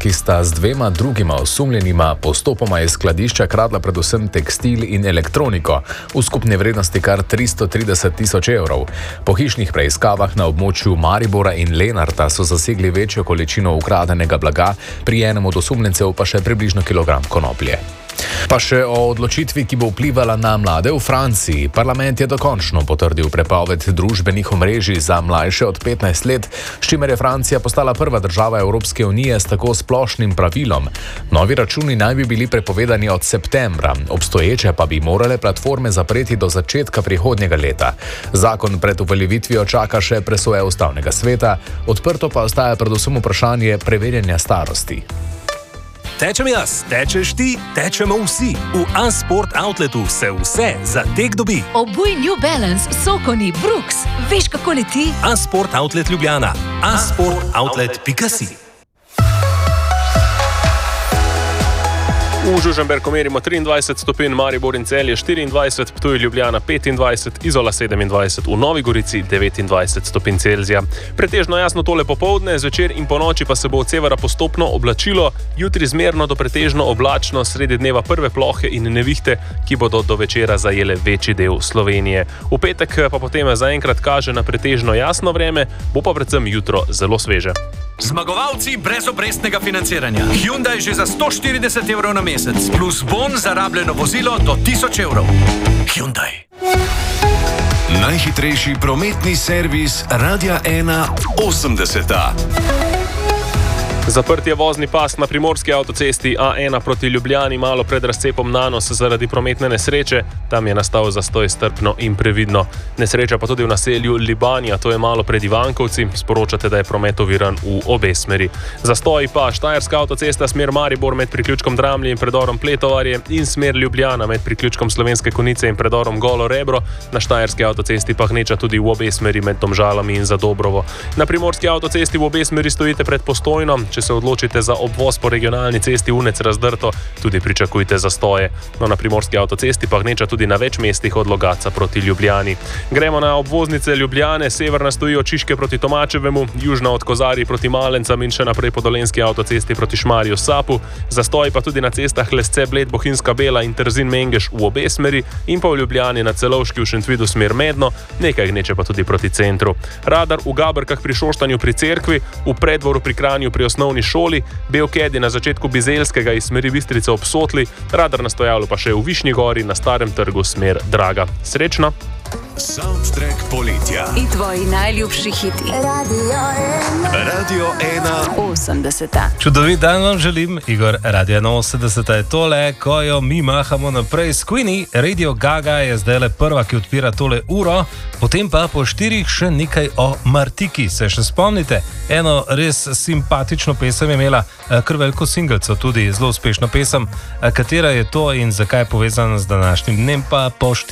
ki sta z dvema drugima osumljenima postopoma iz skladišča kradla predvsem tekstil in elektroniko v skupni vrednosti kar 330 tisoč evrov. Po hišnih preiskavah na območju Maribora in Lenarta so zasegli večjo količino ukradenega blaga, pri enem od osumljencev pa še približno kilogram konoplje. Pa še o odločitvi, ki bo vplivala na mlade v Franciji. Parlament je dokončno potrdil prepoved družbenih omrežij za mlajše od 15 let, s čimer je Francija postala prva država Evropske unije s tako splošnim pravilom. Novi računi naj bi bili prepovedani od septembra, obstoječe pa bi morale platforme zapreti do začetka prihodnjega leta. Zakon pred uveljavitvijo čaka še presoje ustavnega sveta, odprto pa ostaja predvsem vprašanje preverjanja starosti. Tečem jaz, tečeš ti, tečemo vsi. V A-Sport Outletu se vse za tek dobi. Obuj New Balance, Sokoni, Brooks. Veš, kako leti? A-Sport Outlet Ljubljana. asportoutlet.si. V Žužemberku merimo 23 stopinj, Maribor in Celje 24, Ptuj, Ljubljana 25, Izola 27, v Novi Gorici 29 stopinj Celzija. Pretežno jasno tole popoldne, zvečer in ponoči pa se bo od severa postopno oblačilo, jutri zmerno do pretežno oblačno, sredi dneva prve plohe in nevihte, ki bodo do večera zajele večji del Slovenije. V petek pa potem zaenkrat kaže na pretežno jasno vreme, bo pa predvsem jutro zelo sveže. Zmagovalci brezobrestnega financiranja. Hyundai že za 140 evrov na mesec, plus bon za rabljeno vozilo do 1000 evrov. Hyundai. Najhitrejši prometni servis Radia 1 80. Zaprt je vozni pas na primorski avtocesti A1 proti Ljubljani malo pred razcepom Nanos zaradi prometne nesreče. Tam je nastal zastoj strpno in previdno. Nesreča pa tudi v naselju Libanija, to je malo pred Ivankovci. Sporočate, da je promet oviran v obe smeri. Zastoj pa Štajerska avtocesta smer Maribor med priključkom Dramlje in predorom Pletovarje in smer Ljubljana med priključkom Slovenske Konjice in predorom Golo Rebro. Na Štajerski avtocesti pa gneča tudi v obe smeri med Domžalami in Zadobrovo. Na primorski avtocesti v obe smeri stojite pred Postojno. Če se odločite za obvoz po regionalni cesti Unec-Razdrto, tudi pričakujte zastoje. No, na primorski avtocesti pa gneča tudi na več mestih od Logatca proti Ljubljani. Gremo na obvoznice Ljubljane, severna stoji od Šiške proti Tomačevemu, južna od Kozarij proti Malencam in še naprej po dolenjski avtocesti proti Šmarju Sapu. Zastoji pa tudi na cestah Lesce, Bled, Bohinjska Bela in Trzin-Mengeš v obe smeri in pa v Ljubljani na Celovški v Šentvidu smer Medno, nekaj gneče pa tudi proti centru. Radar v Gaberkah pri Šoštanju pri cerkvi, v Predvoru pri Kranju pri osnovni šoli, Belkedi na začetku Bizeljskega iz smeri Bistrice ob Sotli, radar na stojalo pa še v Višnji Gori na Starem trgu smer Draga. Srečno! Soundtrack poletja. In tvoji najljubši hiti. Radio 1 80. Čudovit dan vam želim, Igor. Radio 1 80 je tole, ko jo mi mahamo naprej s Queenie. Radio Gaga je zdaj le prva, ki odpira tole uro, potem pa po 4 še nekaj o Martiki. Se še spomnite? Eno res simpatično pesem je imela, kar veliko singelcev, tudi zelo uspešno pesem. Katera je to in zakaj je povezana z današnjim dnem, pa po 4.